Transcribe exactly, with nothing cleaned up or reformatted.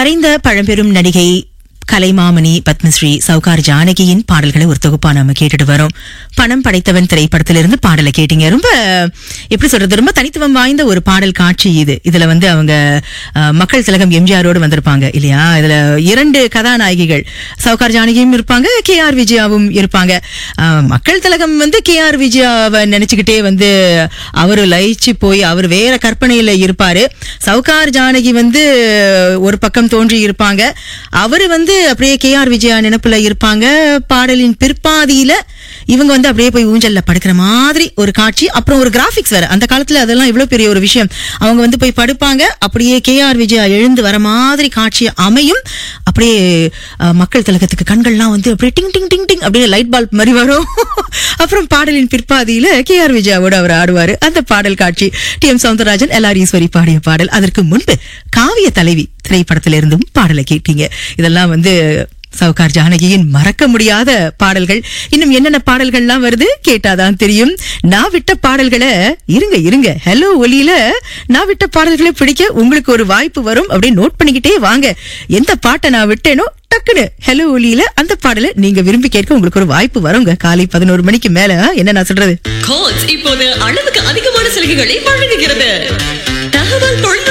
மறைந்த பழம்பெரும் நடிகை கலைமாமணி பத்மஸ்ரீ சௌகார் ஜானகியின் பாடல்களை ஒரு தொகுப்பா நாம கேட்டுட்டு வரோம். பணம் படைத்தவன் திரைப்படத்திலிருந்து பாடலை கேட்டீங்க. ரொம்ப எப்படி சொல்றது, ரொம்ப தனித்துவம் வாய்ந்த ஒரு பாடல் காட்சி இது. இதுல வந்து அவங்க மக்கள் திலகம் எம்ஜிஆரோடு வந்திருப்பாங்க இல்லையா. இதுல இரண்டு கதாநாயகிகள் சௌகார் ஜானகியும் இருப்பாங்க, கே ஆர் விஜயாவும் இருப்பாங்க. மக்கள் திலகம் வந்து கே ஆர் விஜயாவை நினைச்சுக்கிட்டே வந்து அவரு லயிச்சு போய் அவர் வேற கற்பனையில இருப்பாரு. சௌகார் ஜானகி வந்து ஒரு பக்கம் தோன்றி இருப்பாங்க. அவரு வந்து அப்படியே கே ஆர் விஜயா நினைப்புல இருப்பாங்க. பாடலின் பிற்பாதியில இவங்க வந்து அப்படியே போய் ஊஞ்சல்ல படுக்கிற மாதிரி ஒரு காட்சி. அப்புறம் ஒரு கிராபிக்ஸ் வேற. அந்த காலத்துல அதெல்லாம் இவ்வளவு பெரிய ஒரு விஷயம். அவங்க வந்து போய் படுப்பாங்க, அப்படியே கே ஆர் விஜயா எழுந்து வர மாதிரி காட்சி அமையும். அப்படியே மக்கள் திலகத்துக்கு கண்கள்லாம் வந்து அப்படியே டிங் டிங் டிங் டிங் அப்படியே லைட் பால்ப் மாதிரி வரும். அப்புறம் பாடலின் பிற்பாதியில கே ஆர் விஜயாவோட அவர் ஆடுவாரு. அந்த பாடல் காட்சி D M Soundararajan L R Eswari பாடிய பாடல். அதற்கு முன்பு காவிய தலைவி திரைப்படத்திலிருந்தும் பாடலை கேட்டீங்க. இதெல்லாம் வந்து சௌகார் ஜானகியின் மறக்க முடியாத பாடல்கள். இன்னும் என்னென்ன பாடல்கள்லாம் வருது கேட்டாதான் தெரியும். நான் விட்ட பாடல்களை இருங்க இருங்க ஹலோ ஒலியில நான் விட்ட பாடல்களை பிடிக்க உங்களுக்கு ஒரு வாய்ப்பு வரும். அப்படியே நோட் பண்ணிக்கிட்டே வாங்க. எந்த பாட்டை நான் விட்டேனோ டக்குனு ஹலோ ஒலியில அந்த பாடலை நீங்க விரும்பி கேட்க உங்களுக்கு ஒரு வாய்ப்பு வருங்க. காலை பதினோரு மணிக்கு மேல என்ன நான் சொல்றது, இப்போது அளவுக்கு அதிகமான சலுகைகளை வழங்குகிறது. தகவல் தொழில்நுட்ப